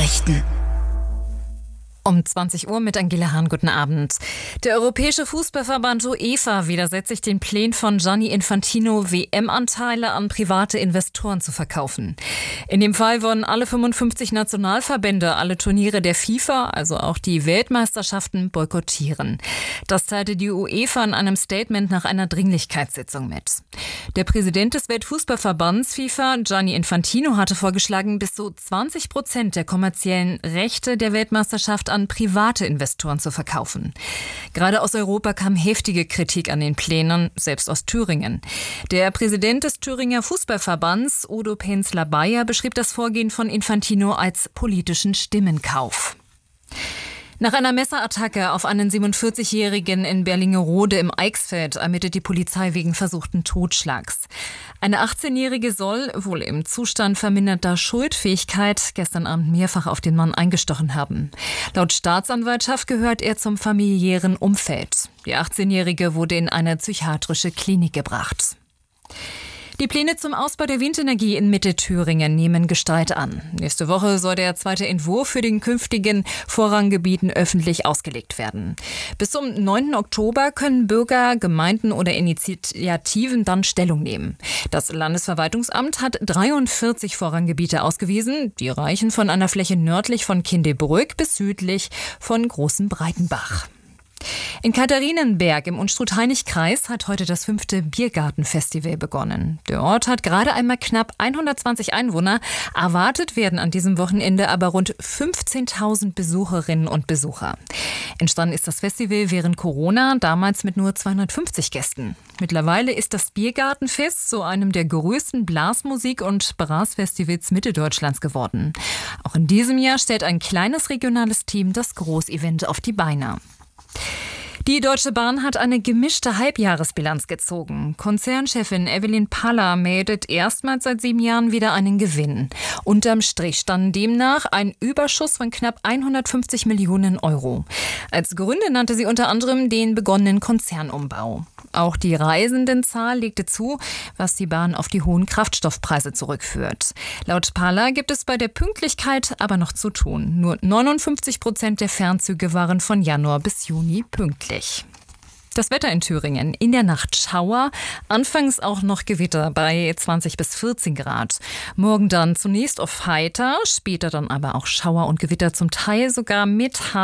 Nachrichten. Um 20 Uhr mit Angela Hahn. Guten Abend. Der Europäische Fußballverband UEFA widersetzt sich den Plänen von Gianni Infantino, WM-Anteile an private Investoren zu verkaufen. In dem Fall wollen alle 55 Nationalverbände alle Turniere der FIFA, also auch die Weltmeisterschaften, boykottieren. Das teilte die UEFA in einem Statement nach einer Dringlichkeitssitzung mit. Der Präsident des Weltfußballverbands FIFA, Gianni Infantino, hatte vorgeschlagen, bis zu 20% der kommerziellen Rechte der Weltmeisterschaft an private Investoren zu verkaufen. Gerade aus Europa kam heftige Kritik an den Plänen, selbst aus Thüringen. Der Präsident des Thüringer Fußballverbands, Udo Penzler-Bayer, beschrieb das Vorgehen von Infantino als politischen Stimmenkauf. Nach einer Messerattacke auf einen 47-Jährigen in Berlingerode im Eichsfeld ermittelt die Polizei wegen versuchten Totschlags. Eine 18-Jährige soll, wohl im Zustand verminderter Schuldfähigkeit, gestern Abend mehrfach auf den Mann eingestochen haben. Laut Staatsanwaltschaft gehört er zum familiären Umfeld. Die 18-Jährige wurde in eine psychiatrische Klinik gebracht. Die Pläne zum Ausbau der Windenergie in Mittelthüringen nehmen Gestalt an. Nächste Woche soll der zweite Entwurf für den künftigen Vorranggebieten öffentlich ausgelegt werden. Bis zum 9. Oktober können Bürger, Gemeinden oder Initiativen dann Stellung nehmen. Das Landesverwaltungsamt hat 43 Vorranggebiete ausgewiesen. Die reichen von einer Fläche nördlich von Kindelbrück bis südlich von Großen Breitenbach. In Katharinenberg im Unstrut-Hainich-Kreis hat heute das 5. Biergartenfestival begonnen. Der Ort hat gerade einmal knapp 120 Einwohner. Erwartet werden an diesem Wochenende aber rund 15.000 Besucherinnen und Besucher. Entstanden ist das Festival während Corona, damals mit nur 250 Gästen. Mittlerweile ist das Biergartenfest zu einem der größten Blasmusik- und Brassfestivals Mitteldeutschlands geworden. Auch in diesem Jahr stellt ein kleines regionales Team das Großevent auf die Beine. Die Deutsche Bahn hat eine gemischte Halbjahresbilanz gezogen. Konzernchefin Evelyn Paller meldet erstmals seit 7 Jahren wieder einen Gewinn. Unterm Strich standen demnach ein Überschuss von knapp 150 Millionen Euro. Als Gründe nannte sie unter anderem den begonnenen Konzernumbau. Auch die Reisendenzahl legte zu, was die Bahn auf die hohen Kraftstoffpreise zurückführt. Laut Paller gibt es bei der Pünktlichkeit aber noch zu tun. Nur 59% der Fernzüge waren von Januar bis Juni pünktlich. Das Wetter in Thüringen. In der Nacht Schauer, anfangs auch noch Gewitter bei 20 bis 14 Grad. Morgen dann zunächst auf heiter, später dann aber auch Schauer und Gewitter, zum Teil sogar mit